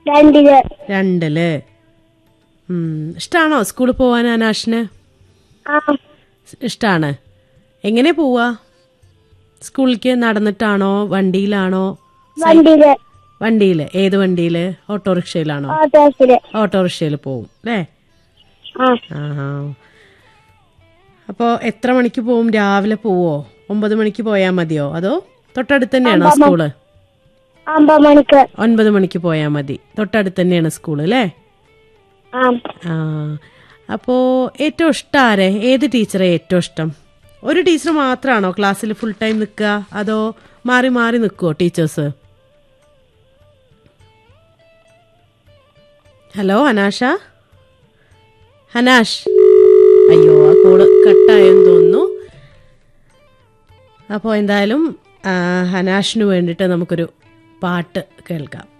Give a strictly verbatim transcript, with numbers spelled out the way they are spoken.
രണ്ടില്. രണ്ടില്. ഉം ഇഷ്ടാണോ സ്കൂളിൽ പോവാൻ അനാഷിന്? ആ. ഇഷ്ടാണ്. എങ്ങനെ പോവാ സ്കൂളിലേക്ക്? നടന്നിട്ടാണോ വണ്ടിയിലാണോ? വണ്ടിയില്. വണ്ടിയില്. ഏത് വണ്ടിയില്? ഓട്ടോറിക്ഷയിലാണോ? ഓട്ടോസില്. ഓട്ടോറിക്ഷയിൽ പോവും അല്ലേ? ആ. ആ. അപ്പോ എത്ര മണിക്ക് പോവും? രാവിലെ പോവോ? ഒമ്പത് മണിക്ക് പോയാ മതിയോ? അതോ തൊട്ടടുത്ത് തന്നെയാണോ സ്കൂള്? ഒമ്പത് മണിക്ക്. ഒൻപത് മണിക്ക് പോയാ മതി. തൊട്ടടുത്ത് തന്നെയാണ് സ്കൂള് അല്ലേ? ആ. ആ. അപ്പോ ഏറ്റവും ഇഷ്ടം ആരെ? ഏത് ടീച്ചറെ ഏറ്റവും ഇഷ്ടം? ഒരു ടീച്ചർ മാത്രമാണോ ക്ലാസ്സിൽ ഫുൾ ടൈം നിൽക്കുക? അതോ മാറി മാറി നിൽക്കുവോ ടീച്ചേഴ്സ്? ഹലോ ഹനാഷ? ഹനാഷ്? അയ്യോ, ആ കോള് കട്ടായെന്ന് തോന്നുന്നു. അപ്പോൾ എന്തായാലും ഹനാഷിന് വേണ്ടിയിട്ട് നമുക്കൊരു പാട്ട് കേൾക്കാം.